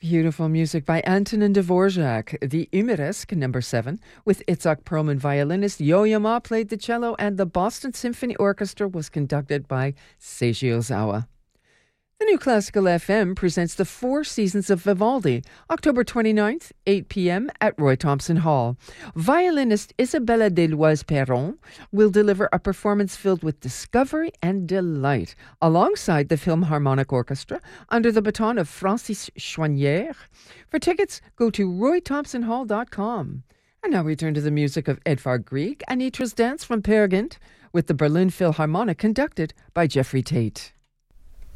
Beautiful music by Antonin Dvorak. The Umeresk, number 7, with Itzhak Perlman violinist. Yo-Yo Ma played the cello, and the Boston Symphony Orchestra was conducted by Seiji Ozawa. The New Classical FM presents the Four Seasons of Vivaldi, October 29th, 8 p.m. at Roy Thompson Hall. Violinist Isabella Deslois-Perron will deliver a performance filled with discovery and delight, alongside the Philharmonic Orchestra, under the baton of Francis Chouanière. For tickets, go to roythompsonhall.com. And now we turn to the music of Edvard Grieg, Anitra's Dance from Peer Gynt, with the Berlin Philharmonic conducted by Jeffrey Tate.